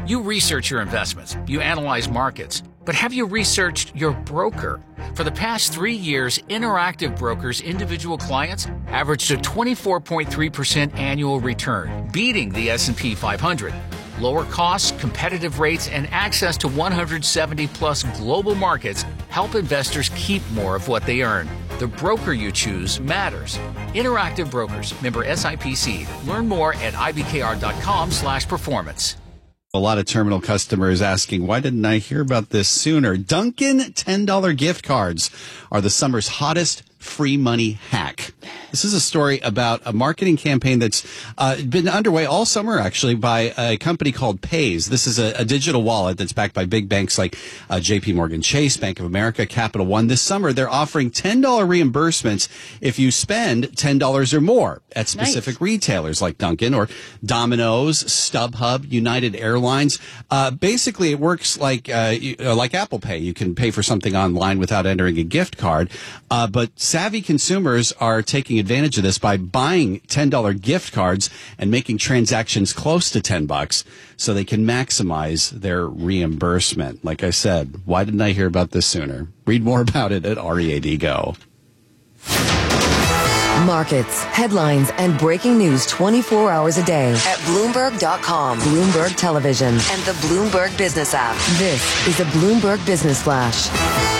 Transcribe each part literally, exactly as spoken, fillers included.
You research your investments, you analyze markets, but have you researched your broker? For the past three years, Interactive Brokers' individual clients averaged a twenty-four point three percent annual return, beating the S and P five hundred. Lower costs, competitive rates, and access to one hundred seventy plus global markets help investors keep more of what they earn. The broker you choose matters. Interactive Brokers, member S I P C. Learn more at ibkr.com slash performance. A lot of terminal customers asking, why didn't I hear about this sooner? Dunkin' ten dollar gift cards are the summer's hottest free money hack. This is a story about a marketing campaign that's uh, been underway all summer, actually, by a company called Paze. This is a, a digital wallet that's backed by big banks like uh, J P Morgan Chase, Bank of America, Capital One. This summer, they're offering ten dollar reimbursements if you spend ten dollars or more at specific nice. retailers like Dunkin' or Domino's, StubHub, United Airlines. Uh, basically, it works like uh, you, uh, like Apple Pay. You can pay for something online without entering a gift card, uh, but savvy consumers are taking advantage of this by buying ten dollar gift cards and making transactions close to ten bucks so they can maximize their reimbursement. Like I said, why didn't I hear about this sooner? Read more about it at R E A D Go. Markets, headlines, and breaking news twenty-four hours a day at Bloomberg dot com, Bloomberg Television, and the Bloomberg Business app. This is a Bloomberg Business Flash.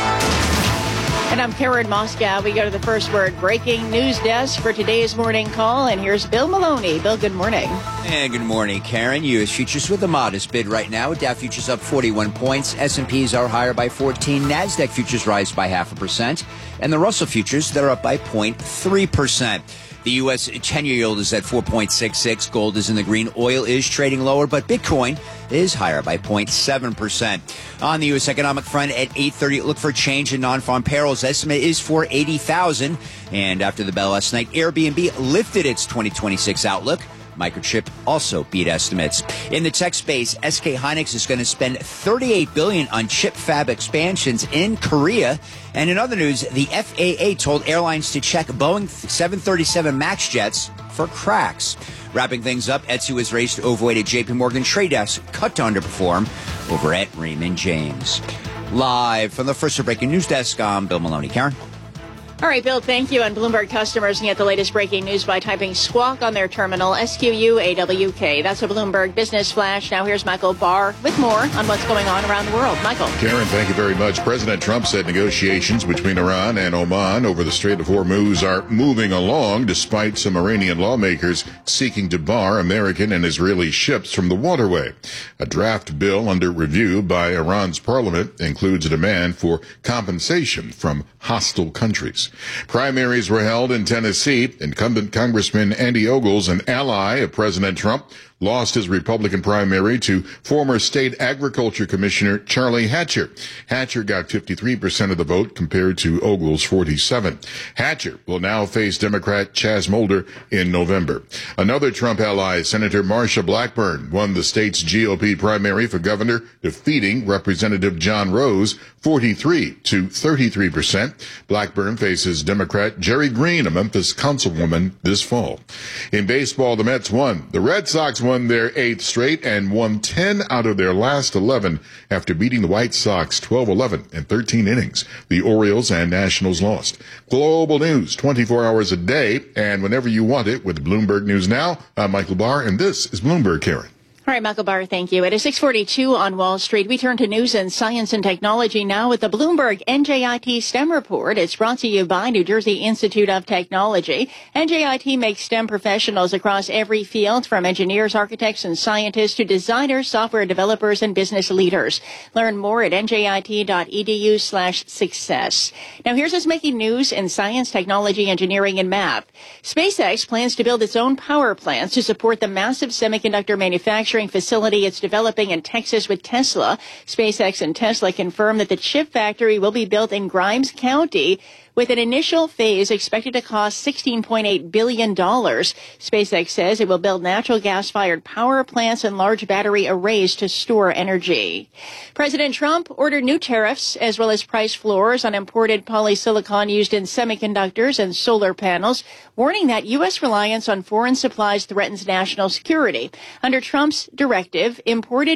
And I'm Karen Moscow. We go to the first word breaking news desk for today's morning call. And here's Bill Maloney. Bill, good morning. And good morning, Karen. U S futures with a modest bid right now. Dow futures up forty-one points. S and P's are higher by fourteen. NASDAQ futures rise by half a percent. And the Russell futures, they're up by zero point three percent. The U S ten-year yield is at four point six six. Gold is in the green. Oil is trading lower, but Bitcoin is higher by zero point seven percent. On the U S economic front at eight thirty, look for change in non-farm payrolls. Estimate is for eighty thousand. And after the bell last night, Airbnb lifted its twenty twenty-six outlook. Microchip also beat estimates. In the tech space, S K Hynix is going to spend thirty-eight billion dollars on chip fab expansions in Korea. And in other news, the F A A told airlines to check Boeing seven thirty-seven MAX jets for cracks. Wrapping things up, Etsy was raised to overweight at J P Morgan. Trade Desk cut to underperform over at Raymond James. Live from the First Breaking News Desk, I'm Bill Maloney. Karen? All right, Bill, thank you. And Bloomberg customers can get the latest breaking news by typing squawk on their terminal, S Q U A W K. That's a Bloomberg Business Flash. Now here's Michael Barr with more on what's going on around the world. Michael. Karen, thank you very much. President Trump said negotiations between Iran and Oman over the Strait of Hormuz are moving along despite some Iranian lawmakers seeking to bar American and Israeli ships from the waterway. A draft bill under review by Iran's parliament includes a demand for compensation from hostile countries. Primaries were held in Tennessee. Incumbent Congressman Andy Ogles, an ally of President Trump, lost his Republican primary to former State Agriculture Commissioner Charlie Hatcher. Hatcher got fifty-three percent of the vote compared to Ogles' forty-seven. Hatcher will now face Democrat Chaz Mulder in November. Another Trump ally, Senator Marsha Blackburn, won the state's G O P primary for governor, defeating Representative John Rose forty-three to thirty-three percent. Blackburn faces Democrat Jerry Green, a Memphis councilwoman, this fall. In baseball, the Mets won. The Red Sox won their eighth straight and won ten out of their last eleven after beating the White Sox twelve eleven in thirteen innings. The Orioles and Nationals lost. Global news twenty-four hours a day and whenever you want it with Bloomberg News Now. I'm Michael Barr, and this is Bloomberg, Karen. All right, Michael Barr, thank you. It is six forty-two on Wall Street. We turn to news and science and technology now with the Bloomberg N J I T STEM report. It's brought to you by New Jersey Institute of Technology. N J I T makes STEM professionals across every field, from engineers, architects, and scientists to designers, software developers, and business leaders. Learn more at njit.edu slash success. Now, here's what's making news in science, technology, engineering, and math. SpaceX plans to build its own power plants to support the massive semiconductor manufacturing facility it's developing in Texas with Tesla. SpaceX and Tesla confirmed that the chip factory will be built in Grimes County, with an initial phase expected to cost sixteen point eight billion dollars. SpaceX says it will build natural gas-fired power plants and large battery arrays to store energy. President Trump ordered new tariffs as well as price floors on imported polysilicon used in semiconductors and solar panels, warning that U S reliance on foreign supplies threatens national security. Under Trump's directive, imported